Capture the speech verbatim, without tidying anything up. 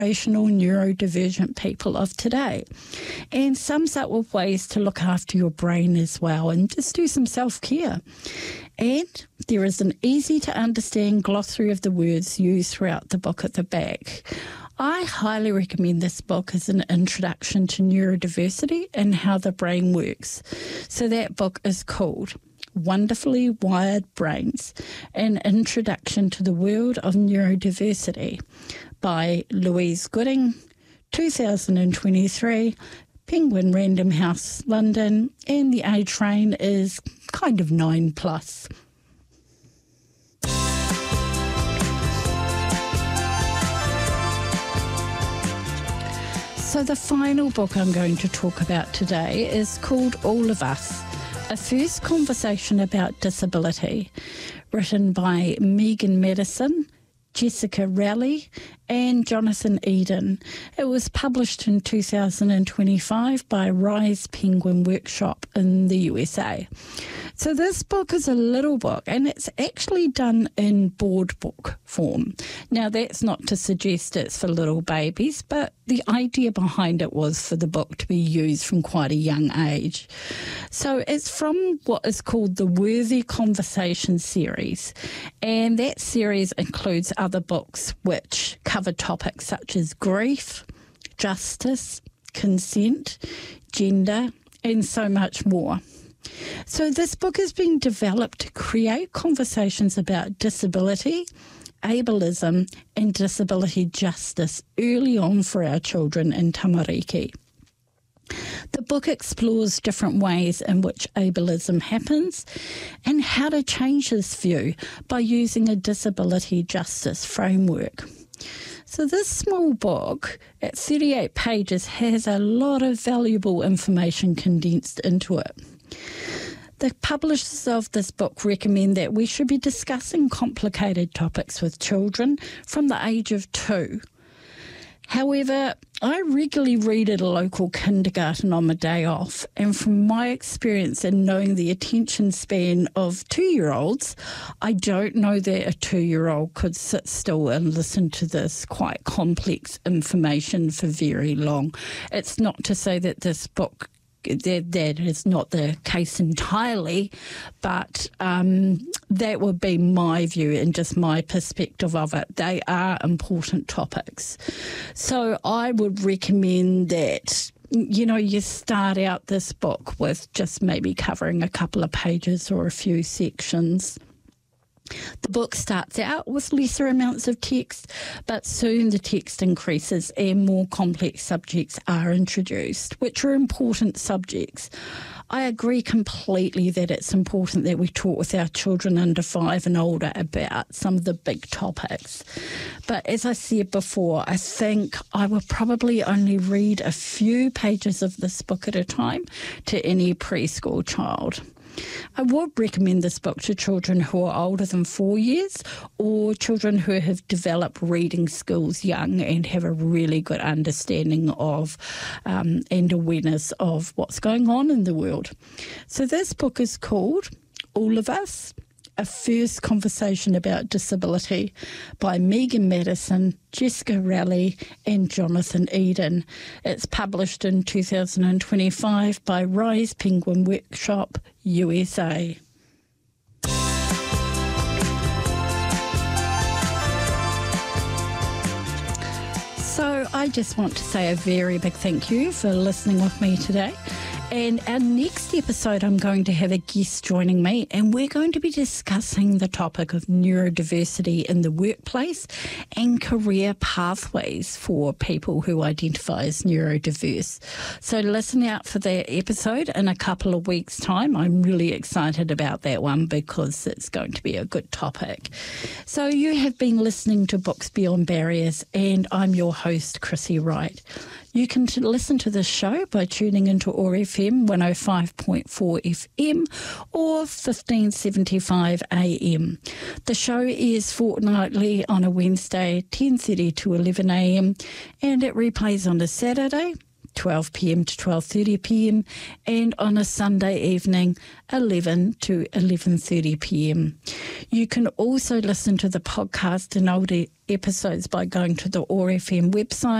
emotional, neurodivergent people of today, and sums up with ways to look after your brain as well and just do some self-care. And there is an easy-to-understand glossary of the words used throughout the book at the back. I highly recommend this book as an introduction to neurodiversity and how the brain works. So that book is called Wonderfully Wired Brains, An Introduction to the World of Neurodiversity by Louise Gooding, two thousand twenty-three, Penguin Random House, London, and the age range is kind of nine plus. So the final book I'm going to talk about today is called All of Us, A First Conversation About Disability, written by Megan Madison, Jessica Rowley, and Jonathan Eden. It was published in two thousand twenty-five by Rise Penguin Workshop in the U S A. So this book is a little book, and it's actually done in board book form. Now, that's not to suggest it's for little babies, but the idea behind it was for the book to be used from quite a young age. So it's from what is called the Worthy Conversation series, and that series includes other books which cover topics such as grief, justice, consent, gender, and so much more. So this book has been developed to create conversations about disability, ableism, and disability justice early on for our children in Tamariki. The book explores different ways in which ableism happens and how to change this view by using a disability justice framework. So this small book, at thirty-eight pages, has a lot of valuable information condensed into it. The publishers of this book recommend that we should be discussing complicated topics with children from the age of two. However, I regularly read at a local kindergarten on my day off, and from my experience in knowing the attention span of two-year-olds, I don't know that a two-year-old could sit still and listen to this quite complex information for very long. It's not to say that this book That, that is not the case entirely, but um, that would be my view and just my perspective of it. They are important topics. So I would recommend that, you know, you start out this book with just maybe covering a couple of pages or a few sections. The book starts out with lesser amounts of text, but soon the text increases and more complex subjects are introduced, which are important subjects. I agree completely that it's important that we talk with our children under five and older about some of the big topics. But as I said before, I think I will probably only read a few pages of this book at a time to any preschool child. I would recommend this book to children who are older than four years or children who have developed reading skills young and have a really good understanding of um, and awareness of what's going on in the world. So this book is called All of Us, A First Conversation About Disability by Megan Madison, Jessica Rowley and Jonathan Eden. It's published in two thousand twenty-five by Rise Penguin Workshop, U S A. So I just want to say a very big thank you for listening with me today. And our next episode, I'm going to have a guest joining me, and we're going to be discussing the topic of neurodiversity in the workplace and career pathways for people who identify as neurodiverse. So listen out for that episode in a couple of weeks' time. I'm really excited about that one because it's going to be a good topic. So you have been listening to Books Beyond Barriers, and I'm your host, Chrissy Wright. You can t- listen to this show by tuning into O A R F M one oh five point four F M or fifteen seventy-five A M. The show is fortnightly on a Wednesday, ten thirty to eleven A M, and it replays on a Saturday, twelve p m to twelve thirty p m, and on a Sunday evening, eleven to eleven thirty p m. You can also listen to the podcast in older episodes by going to the O A R F M website.